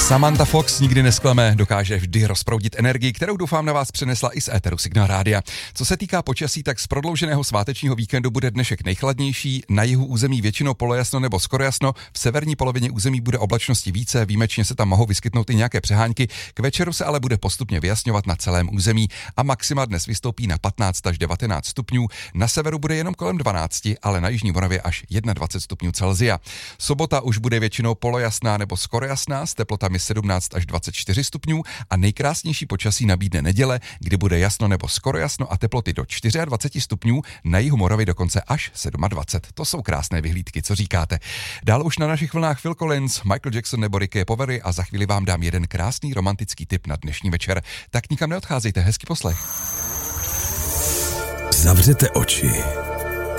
Samantha Fox nikdy nesklame, dokáže vždy rozproudit energii, kterou doufám na vás přenesla i z éteru Signál Rádia. Co se týká počasí, tak z prodlouženého svátečního víkendu bude dnešek nejchladnější, na jihu území většinou polojasno nebo skoro jasno, v severní polovině území bude oblačnosti více, výjimečně se tam mohou vyskytnout i nějaké přehánky, k večeru se ale bude postupně vyjasňovat na celém území a maxima dnes vystoupí na 15 až 19 stupňů, na severu bude jenom kolem 12, ale na jižní Moravě až 21 stupňů Celsia. Sobota už bude většinou polojasná nebo skoro jasná, s teplotami 17 až 24 stupňů a nejkrásnější počasí nabídne neděle, kdy bude jasno nebo skoro jasno a teploty do 24 stupňů, na jihu Moravy dokonce až 27. To jsou krásné vyhlídky, co říkáte. Dál už na našich vlnách Phil Collins, Michael Jackson nebo Ricky Poveri a za chvíli vám dám jeden krásný romantický tip na dnešní večer. Tak nikam neodcházejte, hezký poslech. Zavřete oči.